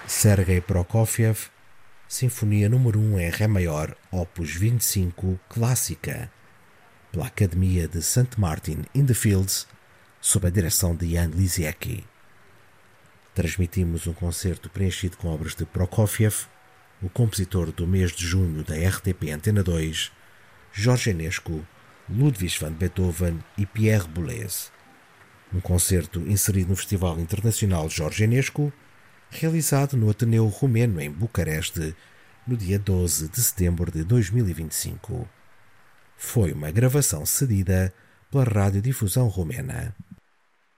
Sergei Prokofiev, Sinfonia número 1 em Ré maior, opus 25, clássica, pela Academia de St. Martin in the Fields, sob a direção de Jan Lisiecki. Transmitimos um concerto preenchido com obras de Prokofiev, o compositor do mês de junho da RTP Antena 2, Jorge Enescu, Ludwig van Beethoven e Pierre Boulez. Um concerto inserido no Festival Internacional Jorge Enescu, realizado no Ateneu Romeno em Bucareste, no dia 12 de setembro de 2025. Foi uma gravação cedida pela Radiodifusão Romena.